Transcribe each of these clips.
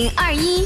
2021。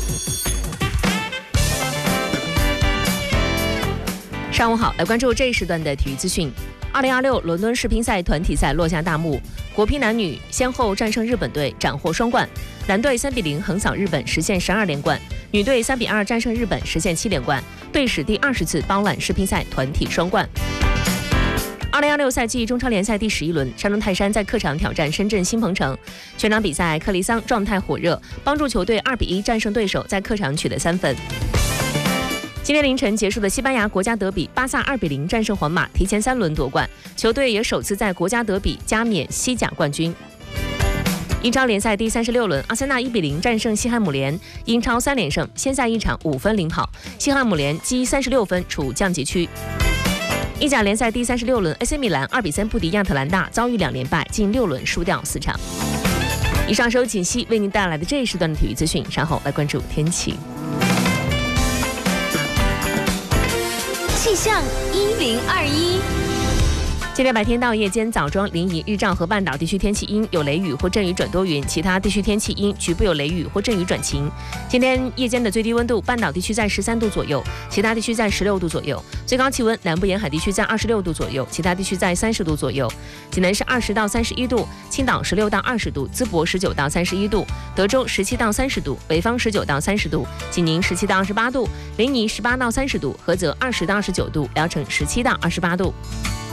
上午好，来关注这一时段的体育资讯。2026伦敦世乒赛团体赛落下大幕，国乒男女先后战胜日本队，斩获双冠。男队3比0横扫日本，实现12连冠；女队3比2战胜日本，实现7连冠，队史第20次包揽世乒赛团体双冠。2026赛季中超联赛第11轮，山东泰山在客场挑战深圳新鹏城。全场比赛，克里桑状态火热，帮助球队2比1战胜对手，在客场取得3分。今天凌晨结束的西班牙国家德比，巴萨2比0战胜皇马，提前3轮夺冠，球队也首次在国家德比加冕西甲冠军。英超联赛第36轮，阿森纳1比0战胜西汉姆联，英超3连胜，先赛一场5分领跑，西汉姆联积36分处降级区。意甲联赛第36轮 ，AC 米兰2比3不敌亚特兰大，遭遇2连败，近6轮输掉4场。以上是由锦溪为您带来的这一时段的体育资讯，稍后来关注天气。气象1021。今天白天到夜间早庄、临沂、日照和半岛地区天气阴，有雷雨或阵雨转多云，其他地区天气阴，局部有雷雨或阵雨转晴。今天夜间的最低温度，半岛地区在13度左右，其他地区在16度左右。最高气温，南部沿海地区在26度左右，其他地区在30度左右。济南是20到31度，青岛16到20度，淄博19到31度，德州17到30度，北方19到30度，济宁17到28度，临沂18到30度，菏泽20到29度，聊城17到28度。